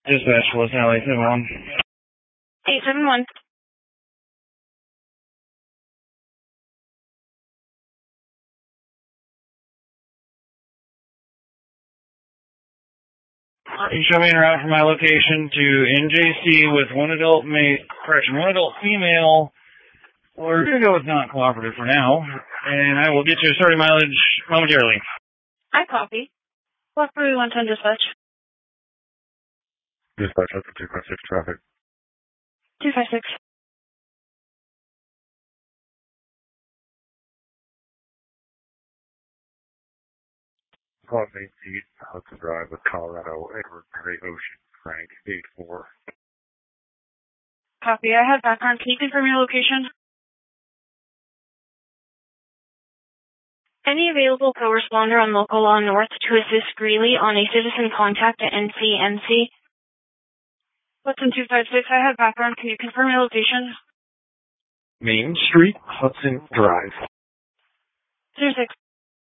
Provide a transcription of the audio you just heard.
Dispatch was now 871. 871. You show me en route from my location to NJC with one adult female. We're going to go with not cooperative for now, and I will get you a starting mileage momentarily. I copy. What do we want on dispatch? Dispatch up to 256 traffic. 256. Call main seat, Hudson Drive with Colorado, Edward Perry Ocean, Frank 84. Copy. I have background. Can you confirm your location? Any available co-responder on Local Law North to assist Greeley on a citizen contact at NCNC? Hudson 256, I have background. Can you confirm your location? Main Street, Hudson Drive. 06.